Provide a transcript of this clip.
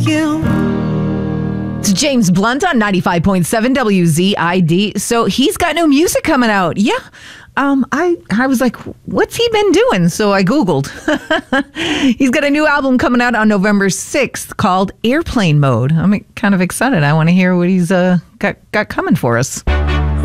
It's James Blunt on 95.7 WZID. So he's got new music coming out. Yeah. I was like, what's he been doing? So I Googled. He's got a new album coming out on November 6th called Airplane Mode. I'm kind of excited. I want to hear what he's got coming for us.